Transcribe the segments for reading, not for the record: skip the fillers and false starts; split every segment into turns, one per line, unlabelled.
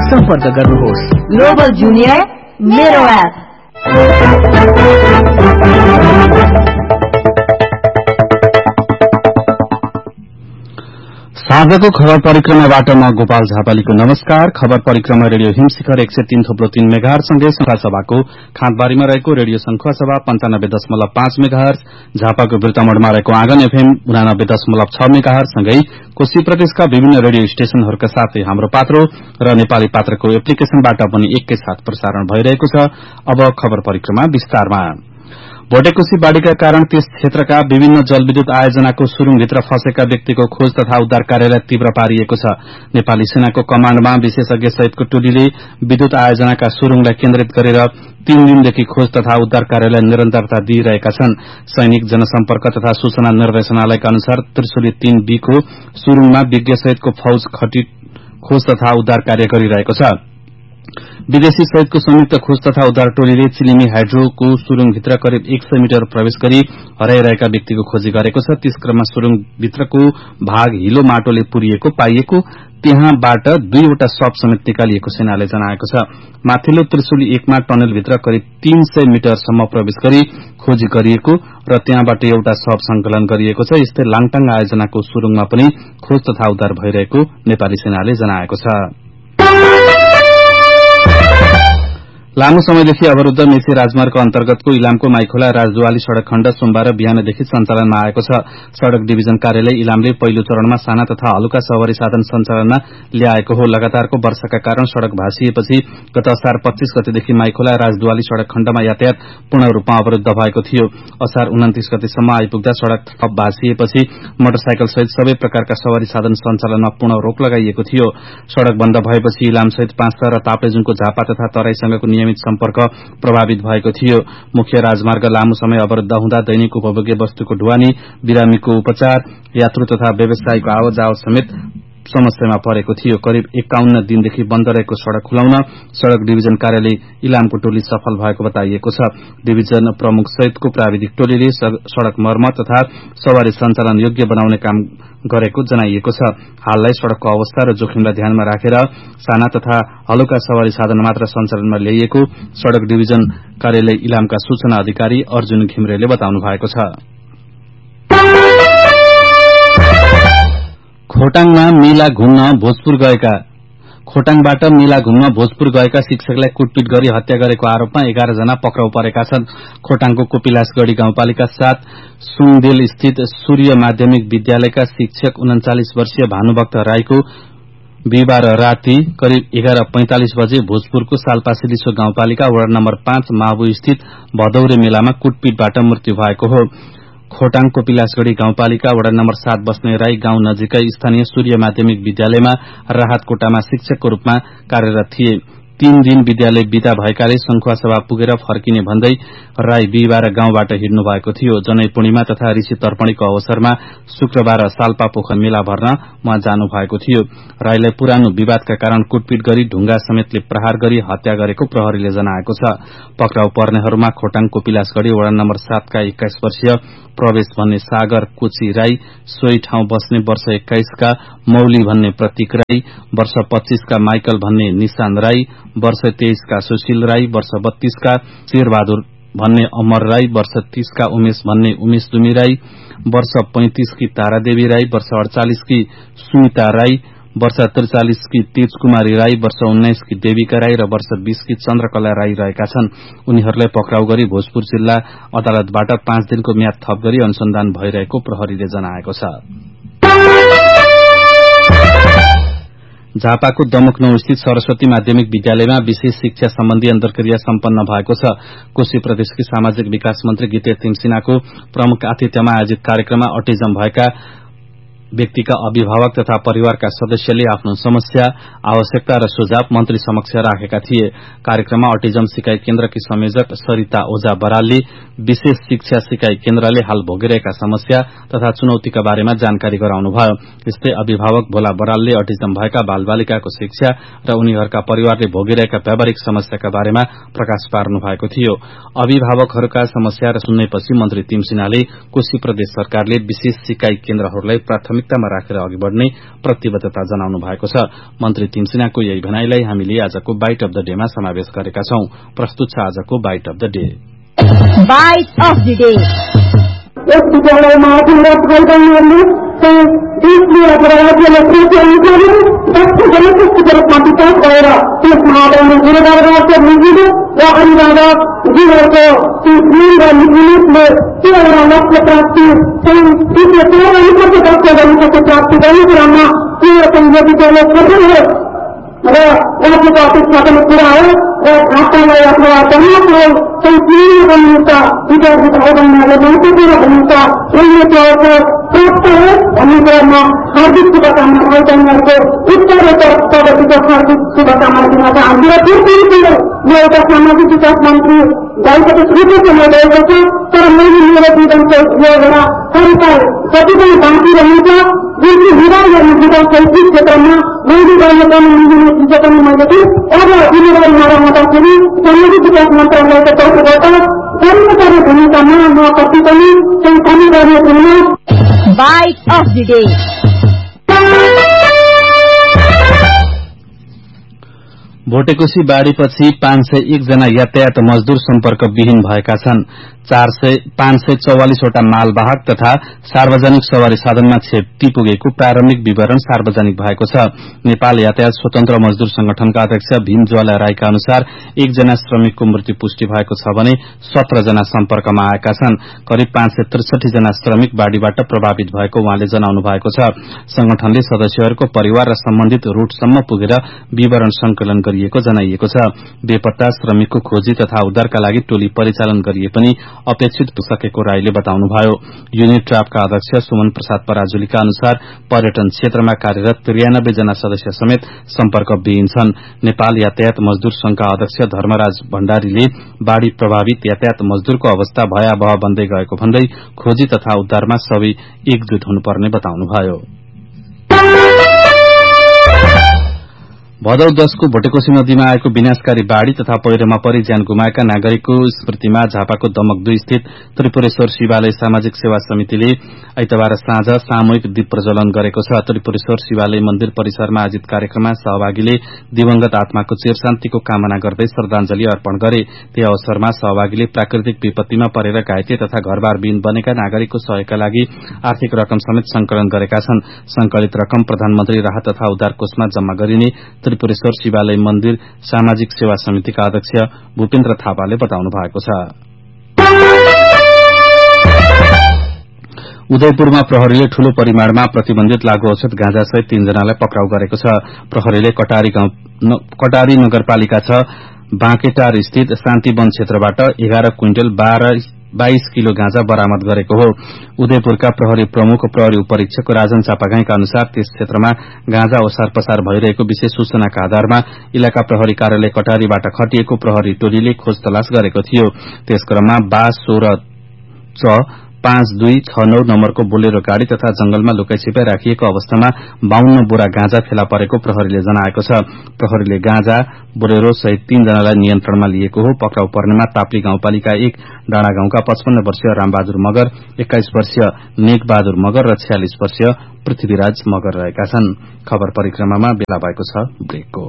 सम्पर्क गर्नुहोस्।
Global junior मेरो एप।
साँझको खबर परिक्रमाबाट म गोपाल झापालीको नमस्कार। खबर परिक्रमा रेडियो हिमशिखर 103.3 मेगाहर्ज सँगै शंखुवासभाको खाँदबारीमा रहेको रेडियो शंखुवासभा 95.5 मेगाहर्ज, झापाको बिर्तामोडमा रहेको आँगन एफएम 89.6 मेगाहर्ज सँगै कोशी प्रदेशका विभिन्न रेडियो स्टेशनहरूका साथै हाम्रो पात्रो र नेपाली पात्रको एप्लिकेशनबाट पनि एकैसाथ प्रसारण भइरहेको छ। अब खबर परिक्रमा विस्तारमा। भोटेकोशी बाढ़ीका कारण त्यस क्षेत्रका विभिन्न जलविद्युत आयोजनाको सुरुङभित्र फँसेका व्यक्तिको खोज तथा उद्धार कार्यलाई तीव्र पारिएको छ। नेपाली सेनाको कमाण्डमा विशेषज्ञ सहितको टोलीले विद्युत आयोजनाका सुरुङलाई केन्द्रित गरेर 3 दिनदेखि खोज तथा उद्धार कार्यलाई निरन्तरता दिइरहेका छन्। सैनिक जनसम्पर्क तथा सूचना निर्देशनालयका अनुसार त्रिशुली 3B को सुरुङमा विज्ञ सहितको फौज खटित खोज तथा उद्धार कार्य गरिरहेको छ। विदेशी सहितको संयुक्त खोज तथा उद्धार टोलीले चिलिमी हाइड्रोको सुरुङभित्र करिब 100 मिटर प्रवेश गरी हराइरहेका व्यक्तिको खोजी गरेको छ। त्यस क्रममा सुरुङभित्रको भाग हिलो माटोले पुरिएको पाइएको, त्यहाँबाट 2वटा शव समेत निकालिएको सेनाले जनाएको छ। माथिल्लो त्रिशुली 1 मा टनलभित्र करिब 300 मिटरसम्म प्रवेश गरी खोजी गरिएको र त्यहाँबाट एउटा शव संकलन गरिएको छ। यस्तै लाङटाङ आयोजनाको सुरुङमा पनि खोज तथा उद्धार भइरहेको नेपाली सेनाले जनाएको छ। लामो समयदेखि अवरूद्ध मेची राजमार्ग अन्तर्गतको इलामको माइखोला राजदुवाली सड़क खण्ड सोमबार बिहानदेखि सञ्चालनमा आएको छ। सड़क डिभिजन कार्यालय इलामले पहिलो चरणमा साना तथा हलुका सवारी साधन सञ्चालनमा ल्याएको हो। लगातारको वर्षाका कारण सड़क भाँसिएपछि गत असार 25 गतेदेखि माइखोला राजदुवाली सड़क खण्डमा यातायात पूर्ण रूपमा अवरूद्ध भएको थियो। असार 29 गतेसम्म आइपुग्दा सड़क थप भाँसिएपछि मोटरसाइकल सहित सबै प्रकारका सवारी साधन सञ्चालनमा पूर्ण रोक लगाइएको थियो। सड़क बन्द भएपछि इलाम सहित पाँचथर र ताप्लेजुङको झापा तथा तराईसँगको नियमित सम्पर्क प्रभावित भएको थियो। मुख्य राजमार्ग लामो समय अवरूद्ध हुँदा दैनिक उपभोग्य वस्तुको ढुवानी, बिरामीको उपचार, यात्रु तथा व्यवसायीको आवाजाव समेत समस्यामा परेको थियो। करिब 51 दिनदेखि बन्द रहेको सड़क खुलाउन सड़क डिभिजन कार्यालय इलामको टोली सफल भएको बताइएको छ। डिभिजन प्रमुख सहितको प्राविधिक टोलीले सड़क मर्मत तथा सवारी सञ्चालन योग्य बनाउने काम गरेको जनाइएको छ। हाललाई सड़कको अवस्था र जोखिमलाई ध्यानमा राखेर साना तथा हलुका सवारी साधन मात्र सञ्चालनमा ल्याइएको सड़क डिभिजन कार्यालय इलामका सूचना अधिकारी अर्जुन घिम्रेले बताउनु भएको छ। खोटाङमा मेला घुम्न भोजपुर गएका खोटाङबाट मेला घुम्न भोजपुर गएका शिक्षकलाई कुटपिट गरी हत्या गरेको आरोपमा 11 जना पक्राउ परेका छन्। खोटाङको कोपिलासगढ़ी गाउँपालिका 7 सुङदेल स्थित सूर्य माध्यमिक विद्यालयका शिक्षक 39 वर्षीय भानुभक्त राईको बिहिबार राति करिब 11:45 बजे भोजपुरको सालपासिलिसो गाउँपालिका वडा नम्बर 5 माबु स्थित भदौरे मेलामा कुटपिटबाट मृत्यु भएको हो। खोटाङ कोपिलासगढ़ी गाउँपालिका वडा नम्बर 7 बस्ने राई गाउँ नजिकै स्थानीय सूर्य माध्यमिक विद्यालयमा राहत कोटामा शिक्षकको रूपमा कार्यरत थिए। 3 दिन विद्यालय बिदा भएकाले शंखुवासभा पुगेर फर्किने भन्दै राई बिहिबार गाउँबाट हिँड्नु भएको थियो। जनै पूर्णिमा तथा ऋषि तर्पणीको अवसरमा शुक्रबार साल्पा पोखर मेला भर्न उहाँ जानु भएको थियो। राईलाई पुरानो विवादका कारण कुटपिट गरी ढुंगा समेतले प्रहार गरी हत्या गरेको प्रहरीले जनाएको छ। पक्राउ पर्नेहरूमा खोटाङ कोपिलासगढ़ी वडा नम्बर 7 का 21 वर्षीय प्रवेश भन्ने सागर कोची राई, सोही ठाउँ बस्ने वर्ष 21 का मौली भन्ने प्रतीक राई, वर्ष 25 का माइकल भन्ने निशान राई, वर्ष 23 का सुशील राई, वर्ष 32 का शेरबहादुर भन्ने अमर राई, वर्ष 30 का उमेश भन्ने उमेश दुमी राई, वर्ष 35 की तारादेवी राई, वर्ष 48 की सुमिता राई, वर्ष 43 की तेज कुमारी राई, वर्ष 19 की देविका राई र वर्ष 20 की चन्द्रकला राई रहेका छन्। उनीहरूलाई पक्राउ गरी भोजपुर जिल्ला अदालतबाट 5 दिनको म्याद थप गरी अनुसन्धान भइरहेको प्रहरीले जनाएको छ। झापाको दमकनौ स्थित सरस्वती माध्यमिक विद्यालयमा विशेष शिक्षा सम्बन्धी अन्तर्क्रिया सम्पन्न भएको छ। कोशी प्रदेशकी सामाजिक विकास मन्त्री गीते तिमसिनाको प्रमुख आतिथ्यमा आयोजित कार्यक्रममा अटिजम भएका व्यक्तिका अभिभावक तथा परिवारका सदस्यले आफ्नो समस्या, आवश्यकता र सुझाव मन्त्री समक्ष राखेका थिए। कार्यक्रममा अटिजम सिकाइ केन्द्रकी संयोजक सरिता ओझा बरालले विशेष शिक्षा सिकाइ केन्द्रले हाल भोगिरहेका समस्या तथा चुनौतीका बारेमा जानकारी गराउनुभयो। यस्तै अभिभावक भोला बरालले अटिजम भएका बालबालिकाको शिक्षा र उनीहरूका परिवारले भोगिरहेका व्यावहारिक समस्याका बारेमा प्रकाश पार्नु भएको थियो। अभिभावकहरूका समस्या र सुन्नेपछि मन्त्री तिम सिन्हाले कोशी प्रदेश सरकारले विशेष सिकाइ केन्द्रहरूलाई प्राथमिकतामा राखेर अघि बढ़ने प्रतिबद्धता जनाउनु भएको छ। मन्त्री तिम सिन्हाको यही भनाइलाई हामीले आजको बाइट अफ द डेमा समावेश गरेका छौं। प्रस्तुत छ आजको bite of the day.
Bite of the day.
यस विद्यालयमा भाइ-बहिनीहरूले देशले अथवा राज्यले प्रोत्साहन दक्ष जनशक्तिको रूपमा विकास गरेर त्यसमा आउने गुणवत्ता निजी र अभिभावकजीहरूको ज्ञान र निपुणताले त्यो एउटा लक्ष्य प्राप्ति त्यसले पुरा दक्ष जनशक्ति प्राप्ति गर्ने कुरामा त्यो चाहिँ विद्यालय सफल हो र राज्यको अपेक्षा पनि पूरा हो र घाटालाई अथवा तनावलाई संकीर्ण बन्नुका विद्यार्थी भाइ-बहिनीहरूले महत्वपूर्ण भूमिका खेल्ने प्राप्त हो भन्ने कुरामा हार्दिक शुभकामना भाइ-बहिनीहरूको उत्तरोत्तर प्रगतिको हार्दिक शुभकामना दिन चाहन्छु। र म एउटा सामाजिक विकास मन्त्री भइसके छुट्टै समय गएको छ, तर मैले मेरो जीवनको एउटा संस्कार जति पनि बाँकी रहन्छ जुन चाहिँ विवाह गर्ने विकास शैक्षिक क्षेत्रमा मैले गर्नुपर्ने निर्णय चिज पनि मैले अब जिम्मेवारी नरहँदाखेरि सामाजिक विकास मन्त्रालयको तर्फबाट कर्मचारी भूमिकामा म कति पनि चाहिँ कमी गर्ने छैन।
Bite of the day.
Bhote Koshi बाढ़ीपछि 501 जना यातायात मजदूर सम्पर्क विहीन भएका छन्। 544 वटा मालवाहक तथा सार्वजनिक सवारी साधनमा क्षति पुगेको प्रारम्भिक विवरण सार्वजनिक भएको छ। नेपाल यातायात स्वतन्त्र मजदूर संगठनका अध्यक्ष भीम ज्वाला राईका अनुसार 1 जना श्रमिकको मृत्यु पुष्टि भएको छ भने 17 जना सम्पर्कमा आएका छन्। करिब 563 जना श्रमिक बाढ़ीबाट प्रभावित भएको उहाँले जनाउनु भएको छ। संगठनले सदस्यहरूको परिवार र सम्बन्धित रूटसम्म पुगेर विवरण संकलन गरिएको जनाइएको छ। बेपत्ता श्रमिकको खोजी तथा उद्धारका लागि टोली परिचालन गरिए पनि अपेक्षित पुसकेको राईले बताउनुभयो। युनिट ट्राफका अध्यक्ष सुमन प्रसाद पराजुलीका अनुसार पर्यटन क्षेत्रमा कार्यरत 93 जना सदस्य समेत सम्पर्क विहीन छन्। नेपाल यातायात मजदूर संघका अध्यक्ष धर्मराज भण्डारीले बाढ़ी प्रभावित यातायात मजदूरको अवस्था भयावह बन्दै गएको भन्दै खोजी तथा उद्धारमा सबै एकजुट हुनुपर्ने बताउनुभयो। भदौ 10 को भोटेकोशी नदीमा आएको विनाशकारी बाढ़ी तथा पहिरोमा परि ज्यान गुमाएका नागरिकको स्मृतिमा झापाको दमक 2 स्थित त्रिपुरेश्वर शिवालय सामाजिक सेवा समितिले आइतबार साँझ सामूहिक दीप प्रज्वलन गरेको छ। त्रिपुरेश्वर शिवालय मन्दिर परिसरमा आयोजित कार्यक्रममा सहभागीले दिवंगत आत्माको चिरशान्तिको कामना गर्दै श्रद्धांजलि अर्पण गरे। त्यही अवसरमा सहभागीले प्राकृतिक विपत्तिमा परेर घाइते तथा घरबार विहीन बनेका नागरिकको सहयोगका लागि आर्थिक रकम समेत संकलन गरेका छन्। संकलित रकम प्रधानमन्त्री राहत तथा उद्धार कोषमा जम्मा गरिने त्रिपुरेश्वर शिवालय मन्दिर सामाजिक सेवा समितिका अध्यक्ष भूपेन्द्र थापाले बताउनु भएको छ। उदयपुरमा प्रहरीले ठूलो परिमाणमा प्रतिबन्धित लागू औषध गाँजा सहित 3 जनालाई पक्राउ गरेको छ। प्रहरीले कटारी नगरपालिका 6 बाँकेटार स्थित शान्ति वन क्षेत्रबाट 11 क्विन्टल 22 किलो गाँजा बरामद गरेको हो। उदयपुरका प्रहरी प्रमुख प्रहरी उपरीक्षक राजन चापागाईका अनुसार त्यस क्षेत्रमा गाँजा ओसार पसार भइरहेको विशेष सूचनाका आधारमा इलाका प्रहरी कार्यालय कटारीबाट खटिएको प्रहरी टोलीले खोज तलास गरेको थियो। त्यस क्रममा 5269 नम्बरको बोलेरो गाड़ी तथा जंगलमा लुकाइछिपाई राखिएको अवस्थामा 52 बोरा गाँजा फेला परेको प्रहरीले जनाएको छ। प्रहरीले गाँजा बोलेरो सहित 3 जनालाई नियन्त्रणमा लिएको हो। पक्राउ पर्नेमा ताप्ली गाउँपालिका 1 डाँडा गाउँका 55 वर्षीय रामबहादुर मगर, 21 वर्षीय नेकबहादुर मगर र 46 वर्षीय पृथ्वीराज मगर रहेका छन्। खबर परिक्रमामा बेला भएको छ ब्रेकको।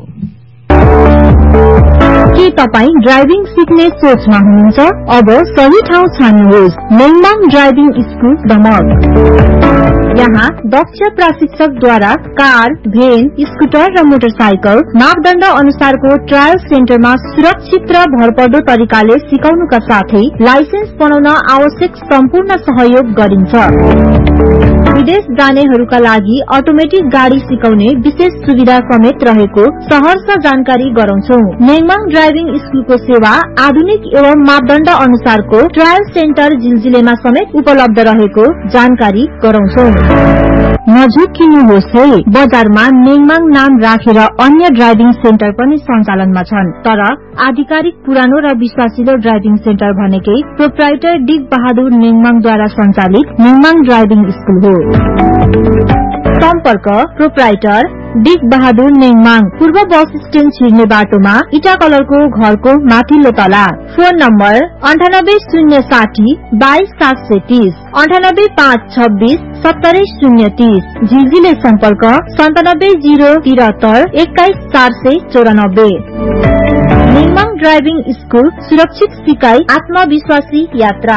के तपाईँ ड्राइभिङ सिक्ने सोचमा हुनुहुन्छ? अब सही ठाउँ छान्नुहोस्। मेङमाङ ड्राइभिङ स्कुल दमक। यहाँ दक्ष प्रशिक्षकद्वारा कार, भ्यान, स्कुटर र मोटरसाइकल मापदण्ड अनुसारको ट्रायल सेन्टरमा सुरक्षित र भरपर्दो तरिकाले सिकाउनुका साथै लाइसेन्स बनाउन आवश्यक सम्पूर्ण सहयोग गरिन्छ। विदेश जानेहरूका लागि अटोमेटिक गाडी सिकाउने विशेष सुविधा समेत रहेको सहर्ष जानकारी गराउँछौ। नेङमाङ ड्राइभिङ स्कुलको सेवा आधुनिक एवं मापदण्ड अनुसारको ट्रायल सेन्टर जिलजिलेमा समेत उपलब्ध रहेको जानकारी गराउँछौ। नझुक्किनुहोस् है, बजारमा नेङमाङ नाम राखेर अन्य ड्राइभिङ सेन्टर पनि सञ्चालनमा छन्, तर आधिकारिक पुरानो र विश्वासिलो ड्राइभिङ सेन्टर भनेकै प्रोप्राइटर डिक बहादुर नेङमाङद्वारा सञ्चालित नेङमाङ ड्राइभिङ स्कुल हो। सम्पर्क प्रोप्राइटर डिक बहादुर नेङमाङ, पूर्व बस स्ट्याण्ड छिर्ने बाटोमा इटा कलरको घरको माथिल्लो तला। Phone number 9806 22730, 98526 70030। झिलझिले सम्पर्क 97073 21494। नेङमाङ ड्राइभिङ स्कुल, सुरक्षित सिकाइ, आत्मविश्वासी यात्रा।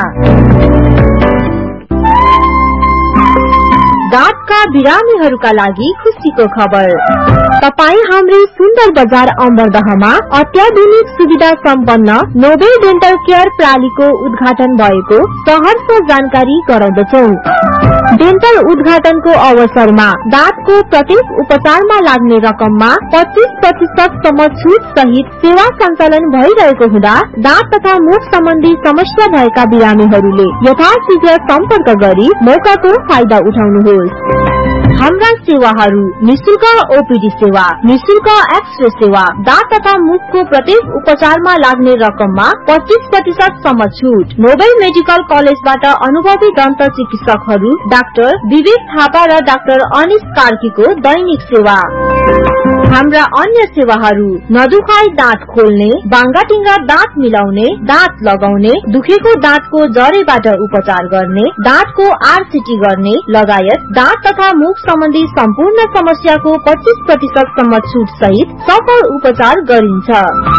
दाँतका बिरामीहरूका लागि खुसीको खबर। तपाई हाम्रै सुन्दर बजार अम्बरदहमा अत्याधुनिक सुविधा सम्पन्न नोबेल डेन्टल केयर प्रणालीको उद्घाटन भएको सहर्ष जानकारी गराउँदछौ। डेन्टल उद्घाटनको अवसरमा दाँतको प्रत्येक उपचारमा लाग्ने रकममा 25% सम्म छुट सहित सेवा सञ्चालन भइरहेको हुँदा दाँत तथा मुख सम्बन्धी समस्या भएका बिरामीहरूले यथाशीघ्र सम्पर्क गरी मौकाको फाइदा उठाउनुहोस्। हाम्रा सेवाहरू: निशुल्क ओपीडी सेवा, निशुल्क एक्सरे सेवा, दाँत तथा मुखको प्रत्येक उपचारमा लाग्ने रकममा 25% सम्म छुट। नोबेल मेडिकल कलेजबाट अनुभवी दन्त चिकित्सकहरू डाक्टर विवेक थापा र डाक्टर अनिश कार्कीको दैनिक सेवा। हाम्रा अन्य सेवाहरू: नदुखाई दाँत खोल्ने, बाङ्गाटिङ्गा दाँत मिलाउने, दाँत लगाउने, दुखेको दाँतको जरेबाट उपचार गर्ने, दाँतको आरसीटी गर्ने लगायत दाँत तथा मुख सम्बन्धी सम्पूर्ण समस्याको 25% सम्म छुट सहित सफल उपचार गरिन्छ।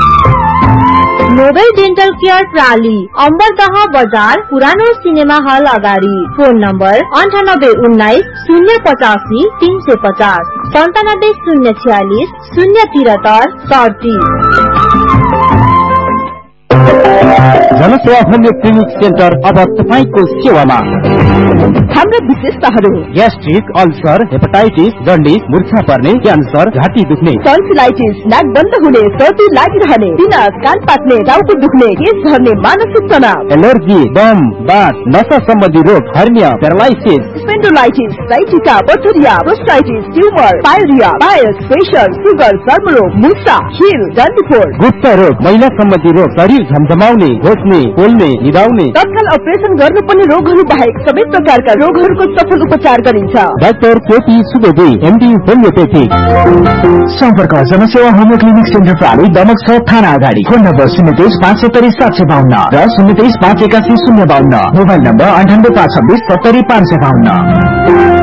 नोबेल डेन्टल केयर प्रणाली, अम्बरदह बजार, पुरानो सिनेमा हल अगाडि। Phone number 9819 085 350, 97 046 073 30।
जनसेवा होमियो क्लिनिक सेन्टर अब तपाईको सेवामा।
हाम्रा विशेषताहरू:
ग्यास्ट्रिक, अल्सर, हेपाटाइटिस, जन्डिस, मूर्छा पर्ने, क्यान्सर, घाँटी दुख्ने,
टन्सिलाइटिस, नाक बन्द हुने, सर्दी लागिरहने, पिनास, कान पाक्ने, टाउको दुख्ने, केश झर्ने, मानसिक तनाव,
एलर्जी, दम, बात, नसा सम्बन्धी रोग, hernia, paralysis,
स्पेन्डोलाइटिस, sciatica, bacteria, प्रोस्टाइटिस, tumour, पाइरिया, bias, pressure, sugar, चर्मरोग, मुसा, खिल, डन्डीफोर,
गुप्त रोग, महिला सम्बन्धी रोग, शरीर झमझमाउने, घोच्ने, पोल्ने, निदाउने,
तत्काल अपरेसन गर्नुपर्ने रोगहरू बाहेक सबै प्रकारका रोगहरूको सफल उपचार गरिन्छ।
डाक्टर केटी सुवेदी, एमडी होमियोपैथिक।
सम्पर्क जनसेवा होमियो क्लिनिक सेन्टर प्रणाली, दमक 6 थाना अगाडि। फोन नम्बर 023 570 752 र 023 581 052। Mobile number 98 526 70 552।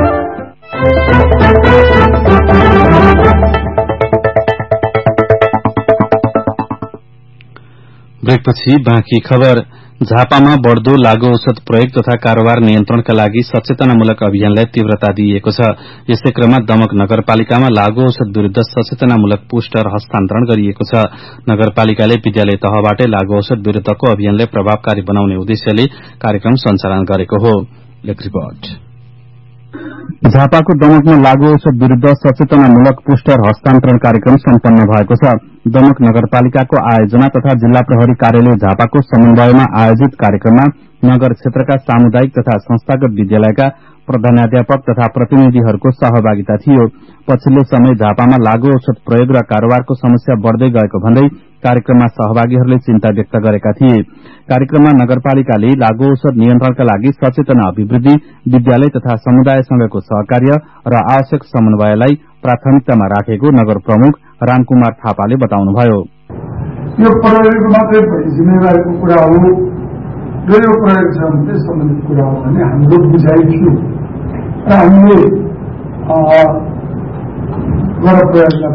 ब्रेकपछि बाँकी खबर। झापामा बढ़दो लागू औषध प्रयोग तथा कारोबार नियन्त्रणका लागि सचेतनामूलक अभियानलाई तीव्रता दिइएको छ। यसै क्रममा दमक नगरपालिकामा लागू औषध विरूद्ध सचेतनामूलक पोस्टर हस्तान्तरण गरिएको छ। नगरपालिकाले विद्यालय तहबाटै लागू औषध विरूद्धको अभियानलाई प्रभावकारी बनाउने उद्देश्यले कार्यक्रम सञ्चालन गरेको हो। एक रिपोर्ट।
झापाको दमकमा लागू औषध विरूद्ध सचेतनामूलक पोस्टर हस्तान्तरण कार्यक्रम सम्पन्न भएको छ। दमक नगरपालिकाको आयोजना तथा जिल्ला प्रहरी कार्यालय झापाको समन्वयमा आयोजित कार्यक्रममा नगर क्षेत्रका सामुदायिक तथा संस्थागत विद्यालयका प्रधानाध्यापक तथा प्रतिनिधिहरूको सहभागिता थियो। पछिल्लो समय झापामा लागू औषध प्रयोग र कारोबारको समस्या बढ़दै गएको भन्दै कार्यक्रममा सहभागीहरूले चिन्ता व्यक्त गरेका थिए। कार्यक्रममा नगरपालिकाले लागू औषध नियन्त्रणका लागि सचेतना अभिवृद्धि, विद्यालय तथा समुदायसँगको सहकार्य र आवश्यक समन्वयलाई प्राथमिकतामा राखेको नगर प्रमुख रामकुमार थापाले बताउनुभयो।
यो प्रयोग मात्रै जिम्मेवारीको कुरा हो र यो प्रयोगसँग सम्बन्धित कुरा हो भने हाम्रो बुझाइ थियो र हामीले गर प्रयोगलाई